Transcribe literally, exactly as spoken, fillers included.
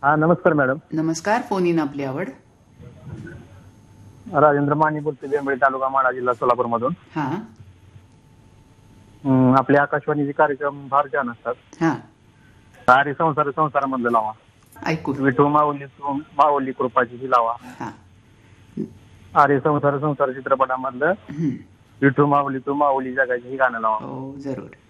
हा नमस्कार मॅडम. नमस्कार. फोन इन आपली आवड. राजेंद्र माने बोलतो, बेंबळी तालुका माढा जिल्हा सोलापूर मधून. हा आपले आकाशवाणीचे कार्यक्रम फार छान असतात. हा सारे संसार संसारामधलं लावा, ऐकू. विठू माऊली माऊली कृपाची ही लावा. हा अरे संसार संसार चित्रपटामधलं हम्म. विठू माऊली तू माऊली जगाची ही गाणं लावा. हो जरूर.